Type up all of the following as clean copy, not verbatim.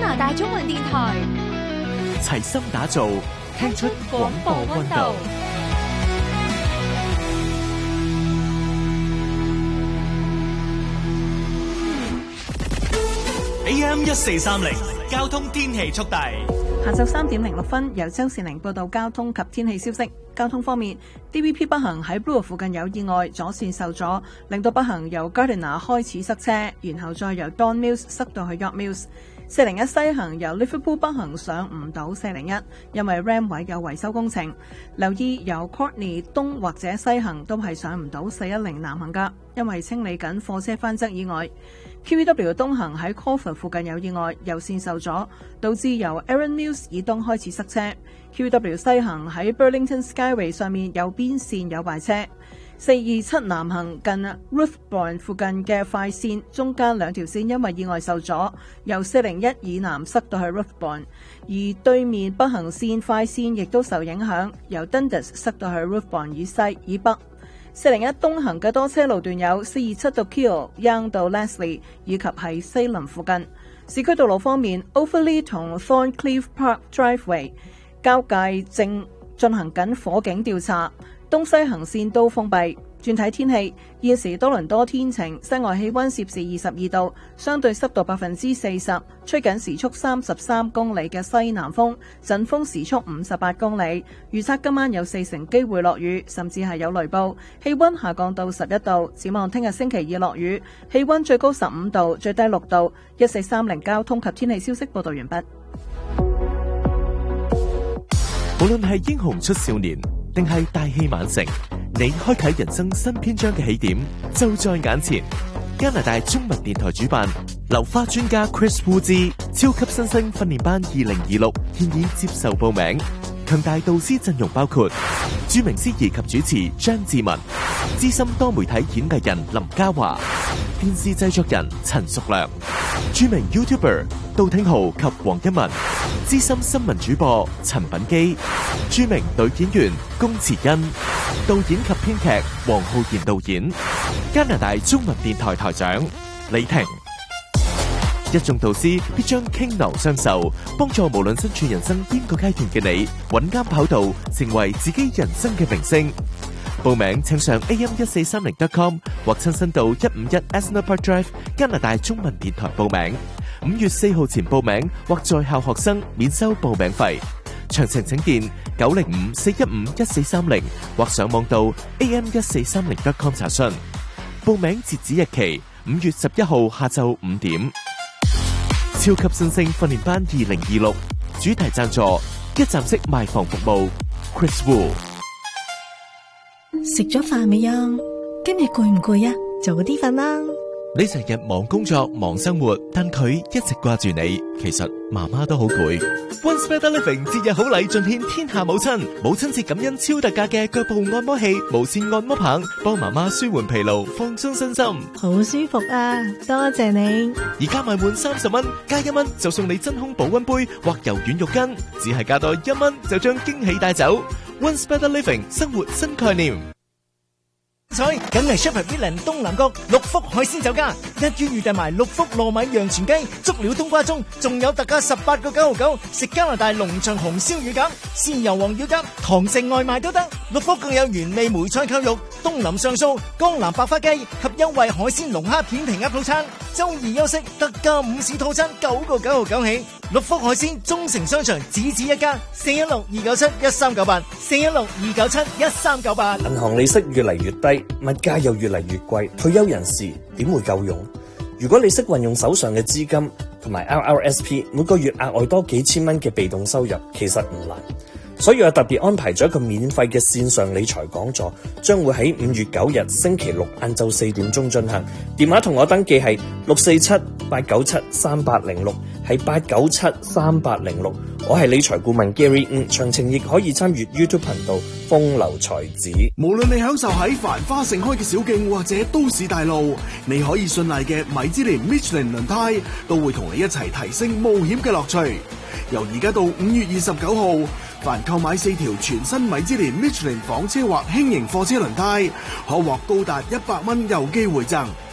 拿大中文電台， 齊心打造，聽出廣播溫度。AM 1430交通天氣速遞。 下晝3點06分，由周善玲報道交通及天氣消息。交通方面 ，DVP 北行喺 Blue 附近有意外，左線受阻，令到北行由 Gardiner 開始塞車，然後再由 Don Mills 塞到去 York Mills。401西行由 Liverpool 北行上唔到401，因為 Ram 位有維修工程。留意由 Courtney 東或者西行都係上唔到410南行噶，因為清理緊貨車翻側意外。QEW 東行喺 Crawford 附近有意外，右線受阻，導致由 Aaron Mills 以東開始塞車。QEW 西行喺 Burlington Skyway 上面右邊線有壞車。427南行近 Ruthbourne 附近嘅快線，中間兩條線因為意外受阻，由401以南塞到去 Ruthbourne， 而對面北行線快線亦都受影響，由 Dundas 塞到去 Ruthbourne 以西以北。401東行嘅多車路段有427到 Keele、Young 到 Leslie 以及喺西林附近。市區道路方面 ，Overley 同 Thorncliffe Park Driveway 交界正進行緊火警調查，東西行線都封閉。轉睇天氣，現時多倫多天晴，室外氣溫攝氏22度，相對濕度40%，吹緊時速33公里嘅西南風，陣風時速58公里。預測今晚有40%機會落雨，甚至係有雷暴，氣溫下降到11度。展望聽日星期二落雨，氣溫最高15度，最低6度。1430交通及天氣消息報道完畢。 無論係英雄出少年，定係大器晚成，你開啟人生新篇章嘅起點就在眼前。加拿大中文電台主辦流花專家 Chris Wu 之超級新星訓練班2026現已接受報名，強大導師陣容包括著名司儀及主持張志文、資深多媒體演藝人林嘉華、電視製作人陳淑良、著名 YouTuber 杜挺豪及黃一文、資深新聞主播陳品基、著名女演員龔慈恩、導演及編劇黃浩然導演、加拿大中文電台台長李婷。一眾導師必將傾囊相授，幫助無論身處人生邊個階段嘅你，穩啱跑道，成為自己人生嘅明星。報名請上 am1430.com 或親身到151 Asner Park Drive 加拿大中文電台報名。5月4號前報名或在校學生免收報名費。詳情請見905-415-1430或上網到 am1430.com 查詢。報名截止日期5月11號下晝5點。超級新星訓練班2026主題贊助一站式賣房服務 Chris Wu。 食咗飯未啊？今日攰唔攰啊？早啲瞓啦。 你成日忙工作忙生活，但佢一直掛住你。其實媽媽都好攰。Once Better Living 節日好禮盡獻天下母親，母親節感恩超特價嘅腳部按摩器、無線按摩棒，幫媽媽舒緩疲勞，放鬆身心。 好舒服啊！多謝你。 而家買滿30蚊，加1蚊就送你真空保溫杯或柔軟浴巾，只係加多1蚊就將驚喜帶走。Once Better Living 生活新概念。 菜梗係 Shepherd William 東南角六福海鮮酒家，一於預訂埋六福糯米洋全雞、足料冬瓜盅，仲有特價18個9.99，食加拿大農場紅燒乳鴿、鮮油黃乳鴿，堂食外賣都得。六福更有原味梅菜扣肉、東林上素、江南百花雞及優惠海鮮龍蝦片皮鴨套餐。周二休息特價午市套餐9個9.99起。六福海鮮中城商場只一家，416-297-1398 416-297-1398。 銀行利息越嚟越低，物價又越嚟越貴，退休人士點會夠用？如果你識運用手上嘅資金同埋 RRSP， 每個月額外多幾千蚊嘅被動收入，其實唔難。所以我特別安排咗一個免費嘅線上理財講座，將會喺5月9日星期六晏晝4點鐘進行。電話同我登記係647-897-3806，係897-3806。我係理財顧問 Gary， 詳情亦可以參與 YouTube 頻道風流才子。 無論你享受喺繁花盛開嘅小徑或者都市大路，你可以信賴嘅米芝蓮 Michelin 輪胎都會同你一齊提升冒險嘅樂趣。由而家到5月29號，凡購買4條全新米芝蓮 Michelin 房車或輕型貨車輪胎，可獲高達100蚊郵寄回贈。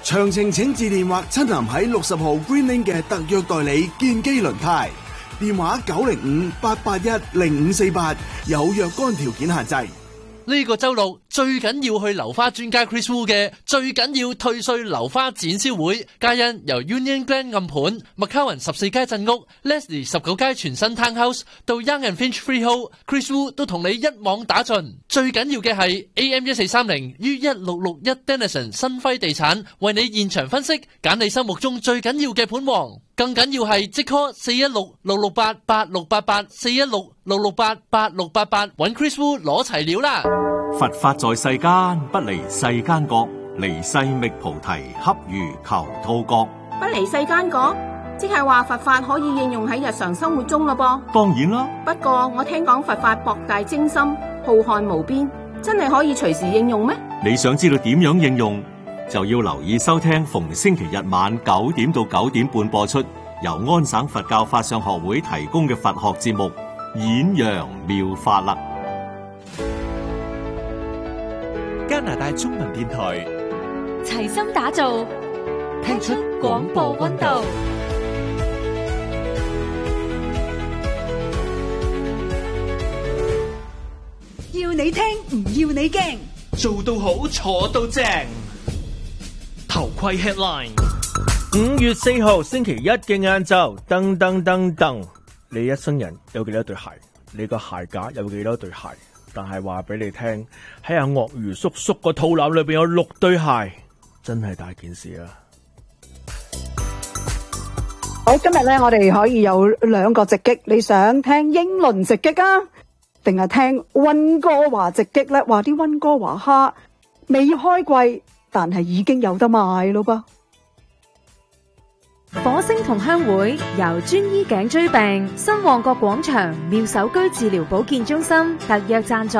詳情請致電或親臨喺60號 Green Lane 嘅特約代理建基輪胎，電話905-881-0548，有若干條件限制。 呢個周六最緊要去樓花專家 Chris Wu 嘅最緊要退稅樓花展銷會，皆因由 Union Glen 暗盤、McCowan 14街鎮屋、Leslie 19街全新 Townhouse 到 Young and Finch Freehold，Chris Wu 都同你一網打盡。最緊要嘅係 AM 1430於1661 Denison 新輝地產為你現場分析，揀你心目中最緊要嘅盤王。更緊要係即 call 416-668-8688 416-668-8688 搵 Chris Wu 攞齊料啦。 佛法在世間，不離世間覺，離世覓菩提，恰如求兔角。 不離世間覺，即係話佛法可以應用喺日常生活中咯噃。 當然啦， 不過我聽講佛法博大精深，浩瀚無邊，真係可以隨時應用咩？ 你想知道點樣應用，就要留意收聽逢星期日晚9點到9點半播出，由安省佛教法相學會提供嘅佛學節目《演揚妙法》啦。 加拿大中文電台齊心打造，聽出廣播溫度。 要你聽，唔要你驚， 做到好，坐到正。頭盔 headline。 5月4號星期一嘅晏晝，噔噔噔噔，你一生人有幾多對鞋？你個鞋架有幾多對鞋？但係話俾你聽，喺阿鱷魚叔叔個肚腩裏邊有6對鞋，真係大件事啊！ 好，今日咧我哋可以有2個直擊，你想聽英倫直擊啊，定係聽溫哥華直擊咧？話啲溫哥華蝦未開季，但係已經有得賣咯噃。 火星同鄉會由專醫頸椎病新旺角廣場妙手居治療保健中心特約贊助。